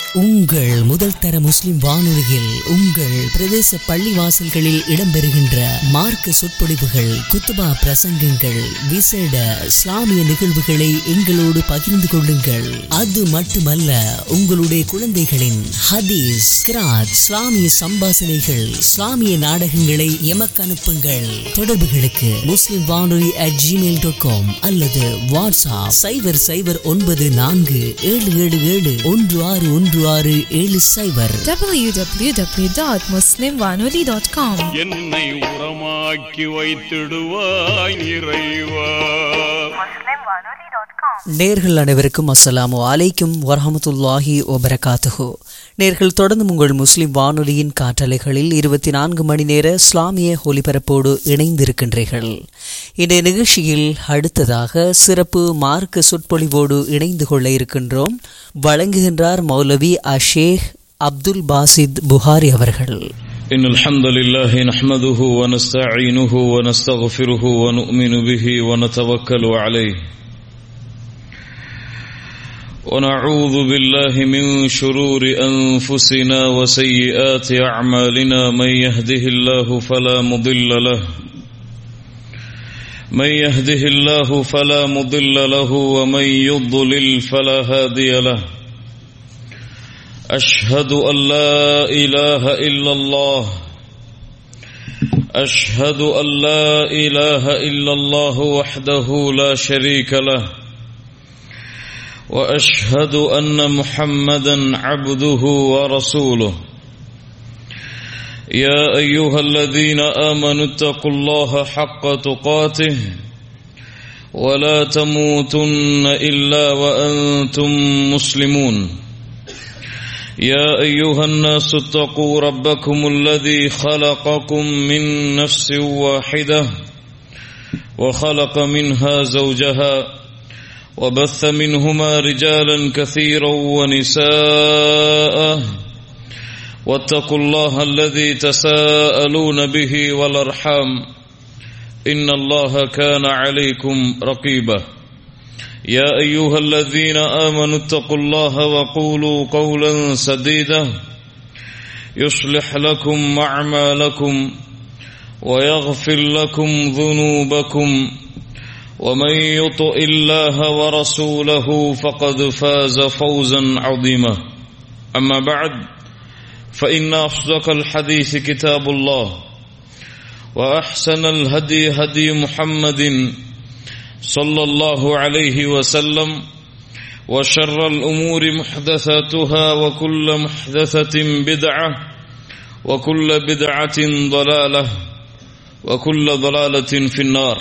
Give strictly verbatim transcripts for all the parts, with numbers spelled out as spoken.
உங்கள் முதல் தர முஸ்லிம் வானொலியில் உங்கள் பிரதேச பள்ளிவாசல்களில் இடம்பெறுகின்ற மார்க்க சொற்பொழிவுகள், குத்துபா பிரசங்கங்கள், விசேட இஸ்லாமிய நிகழ்வுகளை எங்களோடு பகிர்ந்து கொள்ளுங்கள். அது மட்டுமல்ல, உங்களுடைய குழந்தைகளின் ஹதீஸ், கிராத், இஸ்லாமிய சம்பாசனைகள், இஸ்லாமிய நாடகங்களை எமக்கு அனுப்புங்கள். தொடர்புகளுக்கு முஸ்லிம் வானொலி அட் ஜிமெயில் டாட் காம் அல்லது வாட்ஸ்அப் சைபர் சைபர் ஒன்பது நான்கு ஏழு ஏழு ஏழு ஒன்று ஆறு ஒன்று ஆறு ஏழு சைபர் டபிள்யூ டபிள்யூ டபிள்யூ டாட் முஸ்லிம் வானொலி டாட் காம். என்னை உரமாக்கி வைத்திடுவாய் இறைவா. நேர்கள் அனைவருக்கும் அஸ்ஸலாமு அலைக்கும் வரஹ்மத்துல்லாஹி வபரகாத்துஹு. நேர்கள் தொடர்ந்து உங்கள் முஸ்லிம் வானொலியின் காற்றலைகளில் இருபத்தி நான்கு மணி நேர இஸ்லாமிய ஒலிபரப்போடு இணைந்திருக்கின்றீர்கள். இந்த நிகழ்ச்சியில் அடுத்ததாக சிறப்பு மார்க்க சொற்பொழிவோடு இணைந்து கொள்ள இருக்கின்றோம். வழங்குகின்றார் மௌலவி அஷேக் அப்துல் பாசித் புகாரி அவர்கள். إن الحمد لله نحمده ونستعينه ونستغفره ونؤمن به ونتوكل عليه ونعوذ بالله من شرور أنفسنا وسيئات أعمالنا من يهده الله فلا مضل له من يهده الله فلا مضل له ومن يضلل فلا هادي له. أشهد أن لا إله إلا الله أشهد أن لا إله إلا الله وحده لا شريك له وأشهد أن محمدا عبده ورسوله. يا أيها الذين آمنوا اتقوا الله حق تقاته ولا تموتن إلا وأنتم مسلمون. يا أيها الناس اتقوا ربكم الذي خلقكم من نفس واحدة وخلق منها زوجها وبث منهما رجالا كثيرا ونساء واتقوا الله الذي تساءلون به والأرحام إن الله كان عليكم رقيبا. يا أيها الذين آمنوا اتقوا الله وقولوا قولا سديدا يصلح لكم أعمالكم ويغفر لكم ذنوبكم ومن يطع الله ورسوله فقد فاز فوزا عظيما. أما بعد فإن أصدق الحديث كتاب الله وأحسن الهدي هدي محمد صلى الله عليه وسلم وشر الأمور محدثاتها وكل محدثة بدعة وكل بدعة ضلالة وكل ضلالة في النار.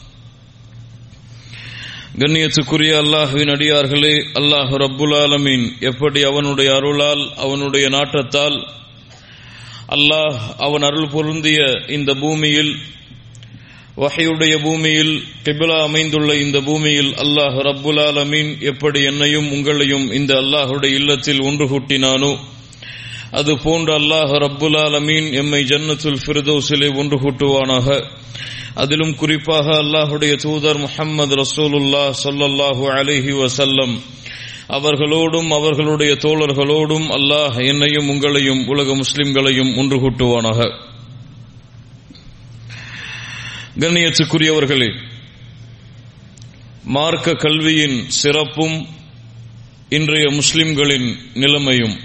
கண்ணியத்துக்குரிய அல்லாஹ்வின் அடியார்களே, அல்லாஹ் ரப்புல் ஆலமீன் எப்படி அவனுடைய அருளால் அவனுடைய நாட்டத்தால் அல்லாஹ் அவன் அருள் பொருந்திய இந்த பூமியில், வஹீயுடைய பூமியில், கிப்லா அமைந்துள்ள இந்த பூமியில் அல்லாஹ் ரப்புல் ஆலமீன் எப்படி என்னையும் உங்களையும் இந்த அல்லாஹுடைய இல்லத்தில் ஒன்று கூட்டினானோ, அது போன்ற அல்லாஹ் ரப்புல் ஆலமீன் எம்மை ஜன்னத்துல் ஃபிர்தௌஸிலே ஒன்று கூட்டுவானாக. அதிலும் குறிப்பாக அல்லாஹுடைய தூதர் முஹம்மது ரசூலுல்லாஹ் ஸல்லல்லாஹு அலைஹி வஸல்லம் அவர்களோடும் அவர்களுடைய தோழர்களோடும் அல்லாஹ் என்னையும் உங்களையும் உலக முஸ்லிம்களையும் ஒன்று கூட்டுவானாக. கண்ணியத்துக்குரியவர்களே, மார்க்க கல்வியின் சிறப்பும் இன்றைய முஸ்லிம்களின் நிலைமையும்.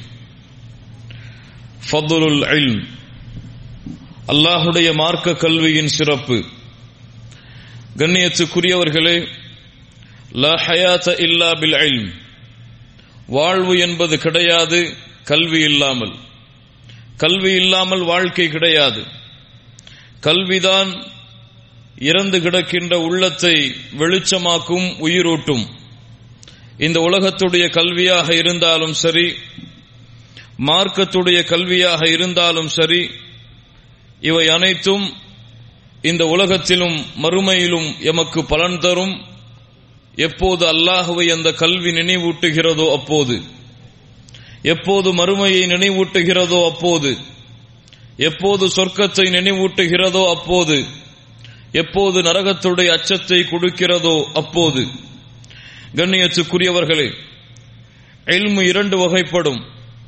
ஃபதுலுல் இல்ம், அல்லாஹுடைய மார்க்க கல்வியின் சிறப்பு. கண்ணியத்துக்குரியவர்களே, லா ஹயாத இல்லா பில் இல்ம், வாழ்வு என்பது கிடையாது கல்வி இல்லாமல். கல்வி இல்லாமல் வாழ்க்கை கிடையாது. கல்விதான் இறந்து கிடக்கின்ற உள்ளத்தை வெளிச்சமாக்கும், உயிரூட்டும். இந்த உலகத்துடைய கல்வியாக இருந்தாலும் சரி, மார்க்கத்துடைய கல்வியாக இருந்தாலும் சரி, இவை அனைத்தும் இந்த உலகத்திலும் மறுமையிலும் எமக்கு பலன் தரும். எப்போது அல்லாஹுவை அந்த கல்வி நினைவூட்டுகிறதோ அப்போது, எப்போது மறுமையை நினைவூட்டுகிறதோ அப்போது, எப்போது சொர்க்கத்தை நினைவூட்டுகிறதோ அப்போது, எப்போது நரகத்துடைய அச்சத்தை கொடுக்கிறதோ அப்போது. கண்ணியத்துக்குரியவர்களே, இல்மு இரண்டு வகைப்படும்.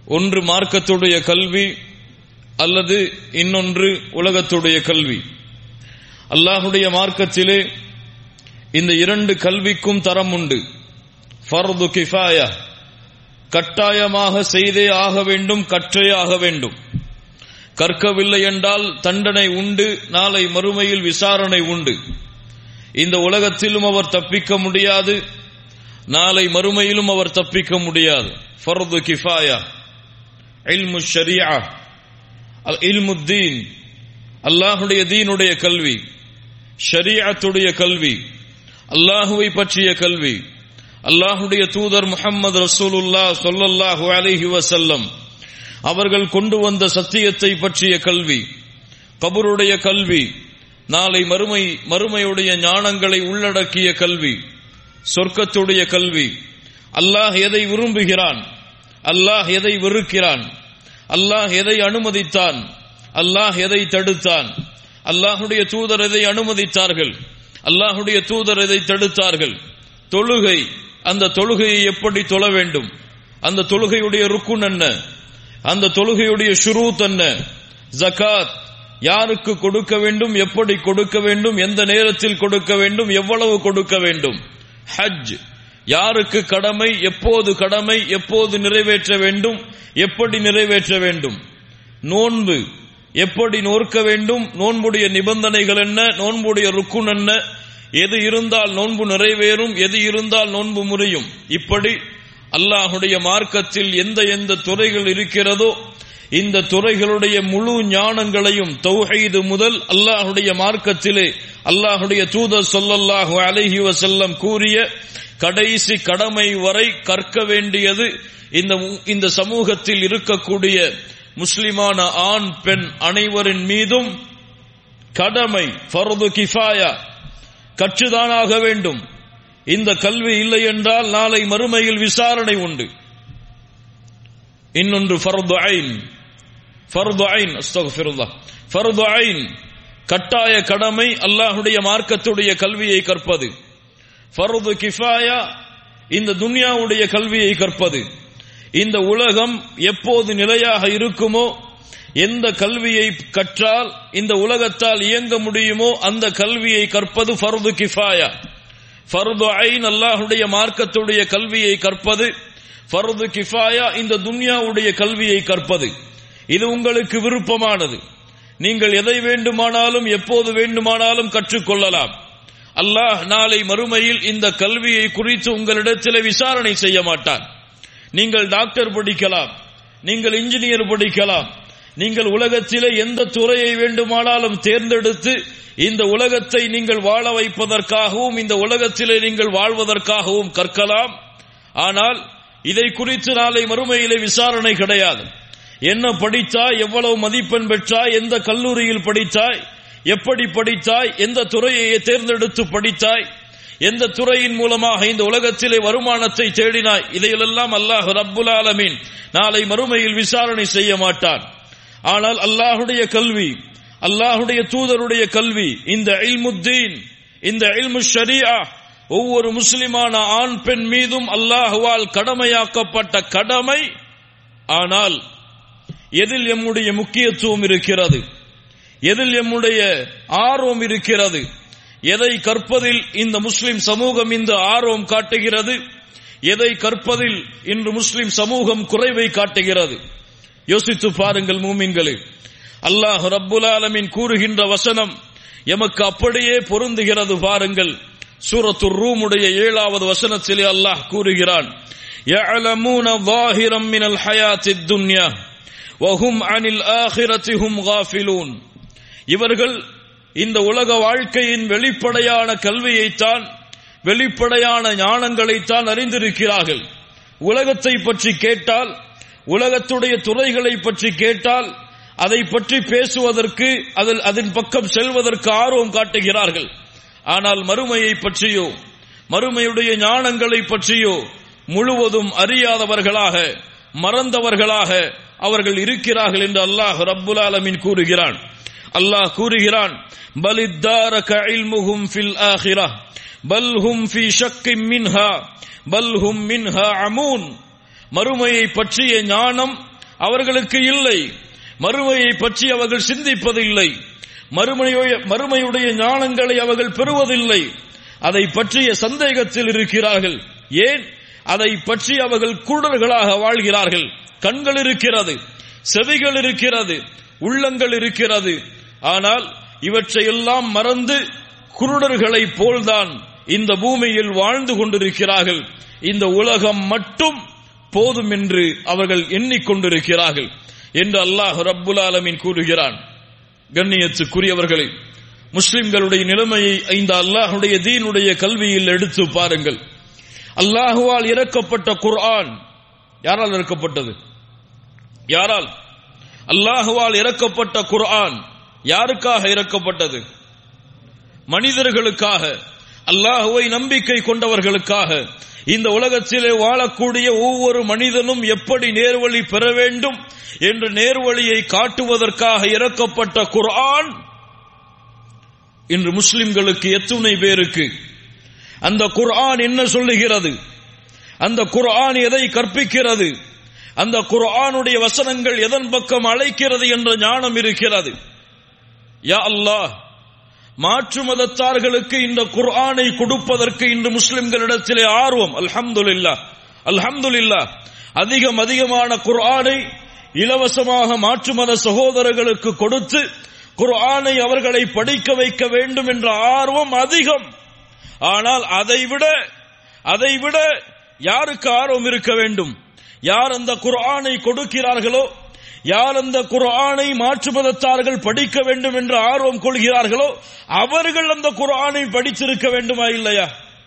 ஒன்று மார்க்கத்துடைய கல்வி அல்லது இன்னொன்று உலகத்துடைய கல்வி. அல்லாஹுடைய மார்க்கத்திலே இந்த இரண்டு கல்விக்கும் தரம் உண்டு. ஃபர்து கிஃபாயா, கட்டாயமாக செய்தே ஆக வேண்டும், கற்றே ஆக வேண்டும். கற்கவில்லை என்றால் தண்டனை உண்டு, நாளை மறுமையில் விசாரணை உண்டு. இந்த உலகத்திலும் அவர் தப்பிக்க முடியாது, நாளை மறுமையிலும் அவர் தப்பிக்க முடியாது. ஃபர்து கிஃபாயா, இல்மு ஷரீஆ, இல்மு தீன், அல்லாஹுடைய தீனுடைய கல்வி, ஷரீஅத்துடைய கல்வி, அல்லாஹுவை பற்றிய கல்வி, அல்லாஹுடைய தூதர் முஹம்மது ரசூலுல்லாஹ் ஸல்லல்லாஹு அலைஹி வஸல்லம் அவர்கள் கொண்டு வந்த சத்தியத்தை பற்றிய கல்வி, கபருடைய கல்வி, நாளை மறுமை மறுமையுடைய ஞானங்களை உள்ளடக்கிய கல்வி, சொர்க்கத்துடைய கல்வி, அல்லாஹ் எதை விரும்புகிறான், அல்லாஹ் எதை வெறுக்கிறான், அல்லாஹ் எதை அனுமதித்தான், அல்லாஹ் எதை தடுத்தான், அல்லாஹுடைய தூதர் எதை அனுமதித்தார்கள், அல்லாஹுடைய தூதர் எதை தடுத்தார்கள், தொழுகை, அந்த தொழுகையை எப்படி தொழ வேண்டும், அந்த தொழுகையுடைய ருக்குன் என்ன, அந்த தொழுகையுடைய ஷுரூத் என்ன, ஜகாத் யாருக்கு கொடுக்க வேண்டும், எப்படி கொடுக்க வேண்டும், எந்த நேரத்தில் கொடுக்க வேண்டும், எவ்வளவு கொடுக்க வேண்டும், ஹஜ் யாருக்கு கடமை, எப்போது கடமை, எப்போது நிறைவேற்ற வேண்டும், எப்படி நிறைவேற்ற வேண்டும், நோன்பு எப்படி நோற்க வேண்டும், நோன்புடைய நிபந்தனைகள் என்ன, நோன்புடைய ருக்குன் என்ன, எது இருந்தால் நோன்பு நிறைவேறும், எது இருந்தால் நோன்பு முறியும். இப்படி அல்லாஹுடைய மார்க்கத்தில் எந்த எந்த துறைகள் இருக்கிறதோ இந்த துறைகளுடைய முழு ஞானங்களையும் தௌஹீது முதல் அல்லாஹுடைய மார்க்கத்திலே அல்லாஹுடைய தூதர் ஸல்லல்லாஹு அலைஹி வஸல்லம் கூறிய கடைசி கடமை வரை கற்க வேண்டியது இந்த இந்த சமூகத்தில் இருக்கக்கூடிய முஸ்லிமான ஆண் பெண் அனைவரின் மீதும் கடமை, ஃபர்து கிஃபாயா, கற்றுதானாக வேண்டும். இந்த கல்வி இல்லை என்றால் நாளை மறுமையில் விசாரணை உண்டு. இன்னொன்று ஃபர்து ஐன், ஃபர்து ஐன், அஸ்தக்ஃபிருல்லாஹ், ஃபர்து ஐன் கட்டாய கடமை அல்லாஹுடைய மார்க்கத்துடைய கல்வியை கற்பது. ஃபர்து கிஃபாயா இந்த துன்யாவுடைய கல்வியை கற்பது. இந்த உலகம் எப்போது நிலையாக இருக்குமோ, எந்த கல்வியை கற்றால் இந்த உலகத்தால் இயங்க முடியுமோ அந்த கல்வியை கற்பது ஃபர்து கிஃபாயா. ஃபர்து ஐன் அல்லாஹுடைய மார்க்கத்துடைய கல்வியை கற்பது, ஃபர்து கிஃபாயா இந்த துன்யாவுடைய கல்வியை கற்பது. இது உங்களுக்கு விருப்பமானது. நீங்கள் எதை வேண்டுமானாலும் எப்போது வேண்டுமானாலும் கற்றுக்கொள்ளலாம். அல்லாஹ் நாளை மறுமையில் இந்த கல்வியை குறித்து உங்களிடத்தில் விசாரணை செய்ய மாட்டான். நீங்கள் டாக்டர் படிக்கலாம், நீங்கள் இன்ஜினியர் படிக்கலாம், நீங்கள் உலகத்திலே எந்த துறையை வேண்டுமானாலும் தேர்ந்தெடுத்து இந்த உலகத்தை நீங்கள் வாழ வைப்பதற்காகவும் இந்த உலகத்திலே நீங்கள் வாழ்வதற்காகவும் கற்கலாம். ஆனால் இதை குறித்து நாளை மறுமையிலே விசாரணை கிடையாது. என்ன படித்தாய், எவ்வளவு மதிப்பெண் பெற்றாய், எந்த கல்லூரியில் படித்தாய், எப்படி படித்தாய், எந்த துறையை தேர்ந்தெடுத்து படித்தாய், எந்த துறையின் மூலமாக இந்த உலகத்திலே வருமானத்தை தேடினாய், இதையெல்லாம் அல்லாஹ் ரப்புல் ஆலமீன் நாளை மறுமையில் விசாரணை செய்ய மாட்டான். ஆனால் அல்லாஹுடைய கல்வி, அல்லாஹுடைய தூதருடைய கல்வி, இந்த இல்முத்தீன், இந்த இல்மு ஷரீஆ ஒவ்வொரு முஸ்லிமான ஆண் பெண் மீதும் அல்லாஹுவால் கடமையாக்கப்பட்ட கடமை. ஆனால் எதில் எம்முடைய முக்கியத்துவம் இருக்கிறது, எதில் எம்முடைய ஆர்வம் இருக்கிறது, எதை கற்பதில் இந்த முஸ்லிம் சமூகம் இந்த ஆர்வம் காட்டுகிறது, எதை கற்பதில் இன்று முஸ்லிம் சமூகம் குறைவை காட்டுகிறது? யோசித்து பாருங்கள் மூமின்களே. அல்லாஹ் ரப்புல் ஆலமீன் கூறுகின்ற வசனம் எமக்கு அப்படியே பொருந்துகிறது. பாருங்கள், சூரத்துர் ரூமுடைய ஏழாவது வசனத்திலே அல்லாஹ் கூறுகிறான், يَعْلَمُونَ ظَاهِرًا مِنَ الْحَيَاةِ الدُّنْيَا وَهُمْ عَنِ الْآخِرَةِ هُمْ غَافِلُونَ. இவர்கள் இந்த உலக வாழ்க்கையின் வெளிப்படையான கல்வியைத்தான், வெளிப்படையான ஞானங்களைத்தான் அறிந்திருக்கிறார்கள். உலகத்தை பற்றி கேட்டால், உலகத்துடைய துறைகளை பற்றி கேட்டால் அதை பற்றி பேசுவதற்கு, அதில் அதன் பக்கம் செல்வதற்கு ஆர்வம் காட்டுகிறார்கள். ஆனால் மறுமையை பற்றியோ மறுமையுடைய ஞானங்களை பற்றியோ முழுவதும் அறியாதவர்களாக, மறந்தவர்களாக அவர்கள் இருக்கிறார்கள் என்று அல்லாஹ் ரப்புல் ஆலமீன் கூறுகிறான். அல்லாஹ் கூறுகிறான், பலித்தாரக இல்முஹும் ஃபில் ஆகிரஹ் பல் ஹும் ஃபீ ஷக்கின் மின்ஹா பல் ஹும் மின்ஹா அமூன். மறுமையை பற்றிய ஞானம் அவர்களுக்கு இல்லை. மறுமையை பற்றி அவர்கள் சிந்திப்பதில்லை. மறுமையுடைய ஞானங்களை அவர்கள் பெறுவதில்லை. அதை பற்றிய சந்தேகத்தில் இருக்கிறார்கள். ஏன்? அதை பற்றி அவர்கள் குருடர்களாக வாழ்கிறார்கள். கண்கள் இருக்கிறது, செவிகள் இருக்கிறது, உள்ளங்கள் இருக்கிறது. ஆனால் இவற்றையெல்லாம் மறந்து குருடர்களைப் போல்தான் இந்த பூமியில் வாழ்ந்து கொண்டிருக்கிறார்கள். இந்த உலகம் மட்டும் போதும் என்று அவர்கள் எண்ணிக்கொண்டிருக்கிறார்கள் என்று அல்லாஹ் ரப்புல் ஆலமீன் கூறுகிறான். கண்ணியத்துக்குரியவர்களே, முஸ்லிம்களுடைய நிலைமையை இந்த அல்லாஹுடைய தீனுடைய கல்வியில் எடுத்து பாருங்கள். அல்லாஹுவால் இறக்கப்பட்ட குர்ஆன் யாரால் இறக்கப்பட்டது? யாரால்? அல்லாஹுவால் இறக்கப்பட்ட குர்ஆன் யாருக்காக இறக்கப்பட்டது? மனிதர்களுக்காக, அல்லாஹுவை நம்பிக்கை கொண்டவர்களுக்காக. இந்த உலகத்திலே வாழக்கூடிய ஒவ்வொரு மனிதனும் எப்படி நேர்வழி பெற வேண்டும் என்ற நேர்வழியை காட்டுவதற்காக இறக்கப்பட்ட குர்ஆன் இன்று முஸ்லிம்களுக்கு எத்துணை பேருக்கு அந்த குர்ஆன் என்ன சொல்லுகிறது? அந்த குர்ஆன் எதை கற்பிக்கிறது? அந்த குர்ஆனுடைய வசனங்கள் எதன் பக்கம் அழைக்கிறது என்ற ஞானம் இருக்கிறது? யா அல்லாஹ், மாற்று மதத்தார்களுக்கு இந்த குர்ஆனை கொடுப்பதற்கு இன்று முஸ்லிம்களிடத்திலே ஆர்வம். அல்ஹம்துலில்லாஹ், அல்ஹம்துலில்லாஹ். அதிகம் அதிகமான குர்ஆனை இலவசமாக மாற்று மத சகோதரர்களுக்கு கொடுத்து குர்ஆனை அவர்களை படிக்க வைக்க வேண்டும் என்ற ஆர்வம் அதிகம். ஆனால் அதைவிட அதைவிட யாருக்கு ஆர்வம் இருக்க வேண்டும்? யார் அந்த குர்ஆனை கொடுக்கிறார்களோ, யார் அந்த குர்ஆனை மாற்று மதத்தார்கள் படிக்க வேண்டும் என்ற ஆர்வம் கொள்கிறார்களோ அவர்கள் அந்த குர்ஆனை படித்திருக்க வேண்டுமா இல்லையா?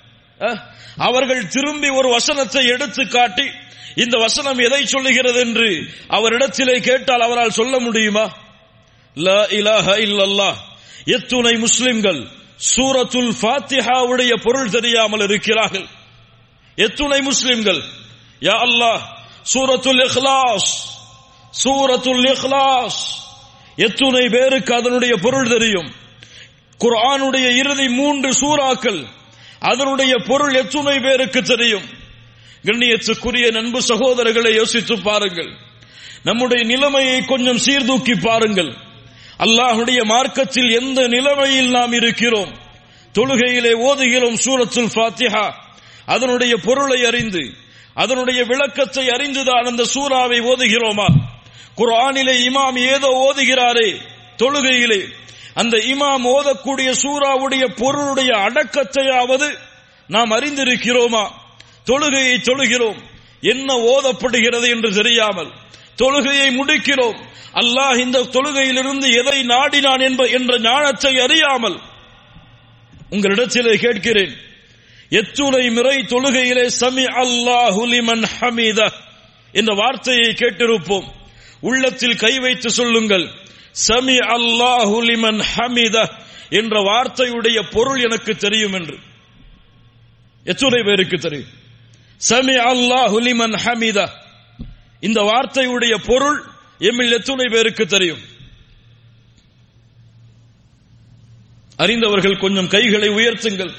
அவர்கள் திரும்பி ஒரு வசனத்தை எடுத்து காட்டி இந்த வசனம் எதை சொல்லுகிறது என்று அவரிடத்திலே கேட்டால் அவரால் சொல்ல முடியுமா? லா இலாஹ இல்லல்லாஹ். எத்துணை முஸ்லிம்கள் சூரத்துல் ஃபாத்திஹாவுடைய பொருள் தெரியாமல் இருக்கிறார்கள். எத்துணை முஸ்லிம்கள் யா அல்லாஹ் சூரத்துல் இக்லாஸ், சூரத்துல் இக்லாஸ் எத்துணை பேருக்கு அதனுடைய பொருள் தெரியும்? குர்ஆனுடைய இறுதி மூன்று சூறாக்கள் அதனுடைய பொருள் எத்துணை பேருக்கு தெரியும்? கண்ணியத்துக்குரிய நண்பு சகோதரர்களை யோசித்து பாருங்கள். நம்முடைய நிலைமையை கொஞ்சம் சீர்தூக்கி பாருங்கள். அல்லாஹுடைய மார்க்கத்தில் எந்த நிலைமையில் நாம் இருக்கிறோம்? தொழுகையிலே ஓதுகிறோம் சூரத்துல் ஃபாத்திஹா, அதனுடைய பொருளை அறிந்து அதனுடைய விளக்கத்தை அறிந்துதான் அந்த சூறாவை ஓதுகிறோமா? குர்ஆனிலே இமாம் ஏதோ ஓதுகிறாரே தொழுகையிலே, அந்த இமாம் ஓதக்கூடிய சூறாவுடைய பொருளுடைய அடக்கத்தையாவது நாம் அறிந்திருக்கிறோமா? தொழுகையை தொழுகிறோம், என்ன ஓதப்படுகிறது என்று தெரியாமல் தொழுகையை முடிக்கிறோம். அல்லாஹ் இந்த தொழுகையிலிருந்து எதை நாடினான் என்ற ஞானத்தை அறியாமல். உங்களிடத்திலே கேட்கிறேன், எத்துணை முறை தொழுகையிலே சமி அல்லாஹு லிமன் ஹமீதா என்ற வார்த்தையை கேட்டிருப்போம். உள்ளத்தில் கை வைத்து சொல்லுங்கள், சமி அல்லாஹு லிமன் ஹமீதா என்ற வார்த்தையுடைய பொருள் எனக்கு தெரியும் என்று. எத்துணை பேருக்கு தெரியும்? சமி அல்லாஹு லிமன் ஹமீதா இந்த வார்த்தையுடைய பொருள் எம்மில் எத்துணை பேருக்கு தெரியும்? அறிந்தவர்கள் கொஞ்சம் கைகளை உயர்த்துங்கள்.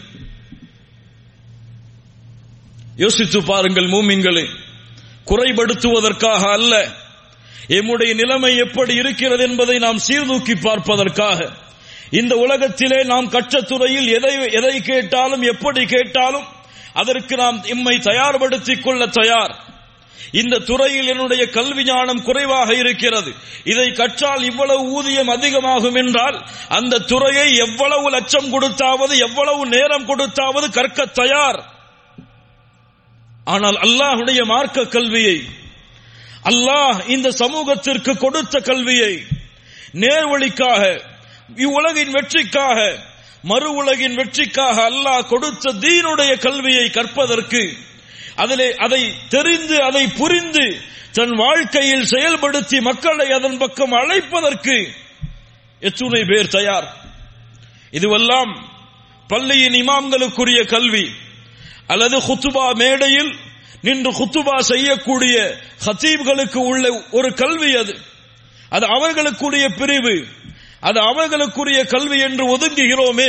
யோசித்து பாருங்கள் மூமின்களே, குறைபடுத்துவதற்காக அல்ல, எம்முடைய நிலைமை எப்படி இருக்கிறது என்பதை நாம் சீர்தூக்கி பார்ப்பதற்காக. இந்த உலகத்திலே நாம் கற்றத்துறையில் எதை எதை கேட்டாலும் எப்படி கேட்டாலும் அதற்கு நாம் எம்மை தயார்படுத்திக் கொள்ள தயார். இந்த துறையில் என்னுடைய கல்வி ஞானம் குறைவாக இருக்கிறது, இதை கற்றால் இவ்வளவு ஊதியம் அதிகமாகும் என்றால் அந்த துறையை எவ்வளவு லட்சம் கொடுத்தாவது எவ்வளவு நேரம் கொடுத்தாவது கற்க தயார். ஆனால் அல்லாஹுடைய மார்க்க கல்வியை, அல்லாஹ் இந்த சமூகத்திற்கு கொடுத்த கல்வியை நேர்வழிக்காக, இவ்வுலகின் வெற்றிக்காக, மறு உலகின் வெற்றிக்காக அல்லாஹ் கொடுத்த தீனுடைய கல்வியை கற்பதற்கு, அதிலே அதை தெரிந்து அதை புரிந்து தன் வாழ்க்கையில் செயல்படுத்தி மக்களை அதன் பக்கம் அழைப்பதற்கு எத்துணை பேர் தயார்? இதுவெல்லாம் பள்ளியின் இமாம்களுக்குரிய கல்வி, அல்லது குத்துபா மேடையில் நின்று குத்துபா செய்யக்கூடிய ஹத்தீப்களுக்கு உள்ள ஒரு கல்வி. அது அது அவர்களுக்குரிய பிரிவு, அது அவர்களுக்குரிய கல்வி என்று ஒதுங்குகிறோமே.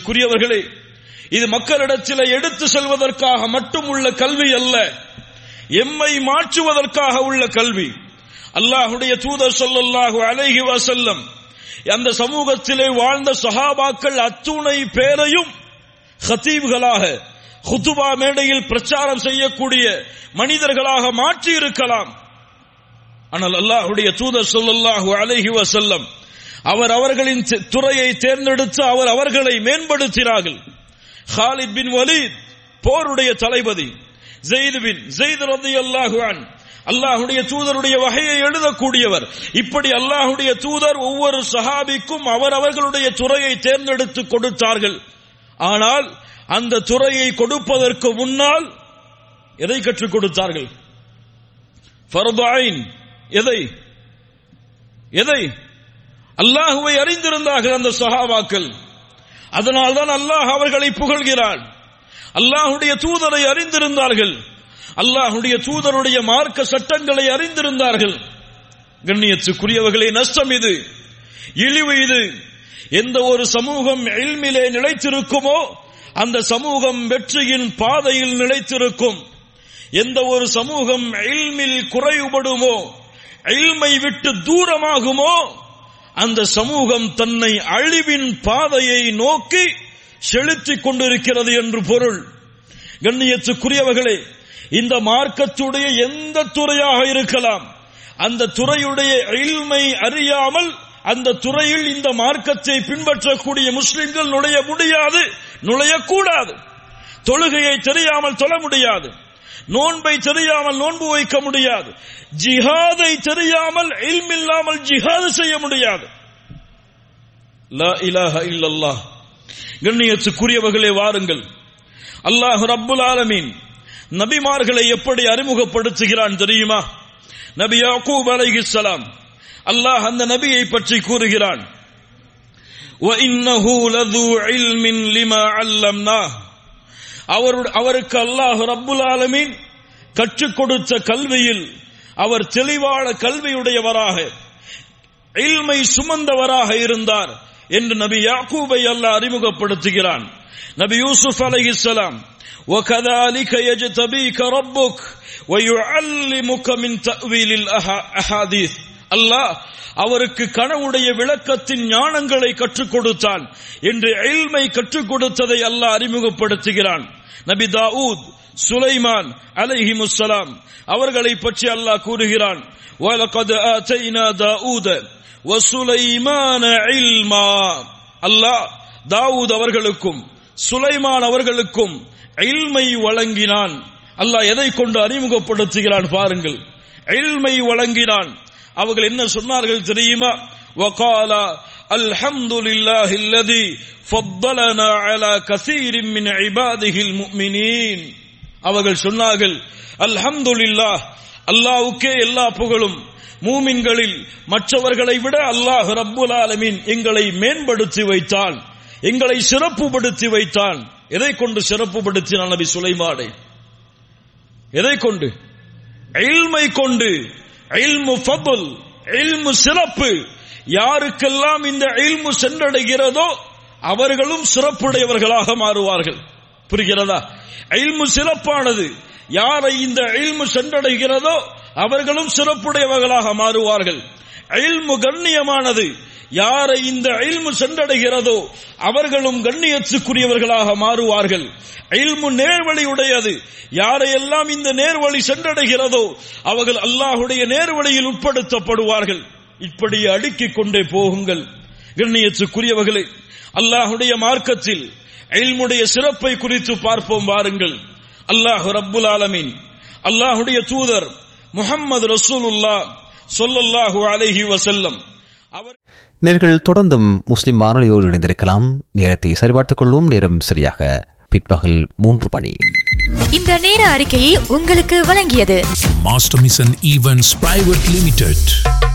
கண்ணியத்துக்குரியவர்களே, இது மக்களிடத்தில் எடுத்து செல்வதற்காக மட்டும் உள்ள கல்வி அல்ல. எம்மை மாற்றுவதற்காக உள்ள கல்வி. அல்லாஹ்வுடைய தூதர் ஸல்லல்லாஹு அலைஹி வஸல்லம் அந்த சமூகத்திலே வாழ்ந்த சஹாபாக்கள் அத்துணை பேரையும் ஹதீப்களாக, குதுபா மேடையில் பிரச்சாரம் செய்யக்கூடிய மனிதர்களாக மாற்றி இருக்கலாம். ஆனால் அல்லாஹ்வுடைய தூதர் ஸல்லல்லாஹு அலைஹி வஸல்லம் அவர் அவர்களின் துறையை தேர்ந்தெடுத்து அவர் அவர்களை மேம்படுத்தினார்கள். ஹாலித் பின் வலீத் போருடைய தளபதி, ஸைத் பின் ஸைத் ரலியல்லாஹு அன்ஹு அல்லாஹ்வுடைய தூதருடைய வகையை எழுதக்கூடியவர். இப்படி அல்லாஹ்வுடைய தூதர் ஒவ்வொரு சஹாபிக்கும் அவர் அவர்களுடைய துறையை தேர்ந்தெடுத்து கொடுத்தார்கள். ஆனால் அந்த துறையை கொடுப்பதற்கு முன்னால் எதை கற்றுக் கொடுத்தார்கள்? ஃபர்து ஐன். எதை எதை அல்லாஹ்வை அறிந்திருந்தார்கள் அந்த சஹாபாக்கள். அதனால்தான் அல்லாஹ் அவர்களை புகழ்கிறான். அல்லாஹ்வுடைய தூதரை அறிந்திருந்தார்கள், அல்லாஹ்வுடைய தூதருடைய மார்க்க சட்டங்களை அறிந்திருந்தார்கள். கண்ணியத்துக்குரியவர்களே, நஷ்டம் இது, இழிவு இது. எந்த ஒரு சமூகம் இல்மிலே நிலைத்திருக்குமோ அந்த சமூகம் வெற்றியின் பாதையில் நிலைத்திருக்கும். எந்த ஒரு சமூகம் இல்மில் குறைபடுமோ, இல்மை விட்டு தூரமாகுமோ, அந்த சமூகம் தன்னை அழிவின் பாதையை நோக்கி செலுத்திக் கொண்டிருக்கிறது என்று பொருள். கண்ணியத்துக்குரியவர்களே, இந்த மார்க்கத்துடைய எந்த துறையாக இருக்கலாம், அந்த துறையுடைய இல்மை அறியாமல் அந்த துறையில் இந்த மார்க்கத்தை பின்பற்றக்கூடிய முஸ்லிம்கள் நுழைய முடியாது, நுழையக்கூடாது. தொழுகையை தெரியாமல் தொழ முடியாது, நோன்பை தெரியாமல் நோன்பு வைக்க முடியாது, ஜிஹாதை தெரியாமல் இல்மில்லாமல் ஜிஹாது செய்ய முடியாது. லா இலாஹ இல்லல்லாஹ். கண்ணியத்துக்குரியவர்களே, வாருங்கள், அல்லாஹ் ரப்புல் ஆலமீன் நபிமார்களை எப்படி அறிமுகப்படுத்துகிறான் தெரியுமா? நபி யாக்கூப் அலைஹிஸ்ஸலாம், அல்லாஹ் அந்த நபியை பற்றி கூறுகிறான், وَإِنَّهُ لَذُو عِلْمٍ لِمَا عَلَّمْنَاهُ. அவருக்கு அல்லாஹ் ரப்புல் ஆலமீன் கற்றுக் கொடுத்த கல்வியில் அவர் தெளிவான கல்வியுடையவராக, இல்மை சுமந்தவராக இருந்தார் என்று நபி யாக்கூபை அல்லாஹ் அறிமுகப்படுத்துகிறான். நபி யூசுப் அலைஹிஸ்ஸலாம், وَكَذَلِكَ يَجْتَبِيكَ رَبُّكَ وَيُعَلِّمُكَ مِنْ تَأْوِيلِ الْأَحَادِيثِ. அல்லாஹ் அவருக்கு கனவுடைய விளக்கத்தின் ஞானங்களை கற்றுக் கொடுத்தான் என்று இல்மை கற்றுக் கொடுத்ததை அல்லாஹ் அறிமுகப்படுத்துகிறான். நபி தாவூத், சுலைமான் அலைஹிமுஸ்ஸலாம் அவர்களை பற்றி அல்லாஹ் கூறுகிறான், وَلَقَدْ آتَيْنَا دَاوُودَ وَسُلَيْمَانَ عِلْمًا. அல்லாஹ் தாவூத் அவர்களுக்கும் சுலைமான் அவர்களுக்கும் இல்மை வழங்கினான். அல்லாஹ் எதை கொண்டு அறிமுகப்படுத்துகிறான் பாருங்கள், இல்மை வழங்கினான். அவர்கள் என்ன சொன்னார்கள் தெரியுமா? وَقَالَ الْحَمْدُ لِلَّهِ الَّذِي فَضَّلَنَا عَلَى كَثِيرٍ مِنْ عِبَادِهِ الْمُؤْمِنِينَ. அவர்கள் சொன்னார்கள், அல்ஹம்துலில்லாஹ், அல்லாஹ்வுக்கே எல்லா புகழும், மூமின்களில் மற்றவர்களை விட அல்லாஹ் ரப்புல் ஆலமீன் எங்களை மேம்படுத்தி வைத்தான், எங்களை சிறப்புப்படுத்தி வைத்தான். எதை கொண்டு சிறப்புப்படுத்தினான் நபி சுலைமானை? எதை கொண்டு? இல்மை கொண்டு. இல்மு ஃபضல், இல்மு சிறப்பு. யாருக்கெல்லாம் இந்த இல்மு சென்றடைகிறதோ அவர்களும் சிறப்புடையவர்களாக மாறுவார்கள். புரிகிறதா? இல்மு சிறப்பானது. யாரை இந்த இல்மு சென்றடைகிறதோ அவர்களும் சிறப்புடையவர்களாக மாறுவார்கள். இல்மு கண்ணியமானது. யாரை இந்த இல்மு சென்றடைகிறதோ அவர்களும் கண்ணியத்துக்குரியவர்களாக மாறுவார்கள். இல்மு நேர்வழி உடையது. யாரையெல்லாம் இந்த நேர்வழி சென்றடைகிறதோ அவர்கள் அல்லாஹ்வுடைய நேர்வழியில் உட்படுத்தப்படுவார்கள். இப்படி அடுக்கிக் கொண்டே போகுங்கள். கண்ணியத்துக்குரியவர்களே, அல்லாஹ்வுடைய மார்க்கத்தில் இல்முடைய சிறப்பை குறித்து பார்ப்போம் வாருங்கள். அல்லாஹ் ரப்புல் ஆலமீன், அல்லாஹ்வுடைய தூதர் முஹம்மது ரசூலுல்லாஹ் ஸல்லல்லாஹு அலைஹி வஸல்லம் அவர் நேர்கள் தொடர்ந்தும் முஸ்லிம் வானொலியோடு இணைந்திருக்கலாம். நேரத்தை சரிபார்த்துக் கொள்வோம். நேரம் சரியாக பிற்பகல் மூன்று மணி. இந்த நேர அறிக்கையை உங்களுக்கு வழங்கியது master mission events private limited.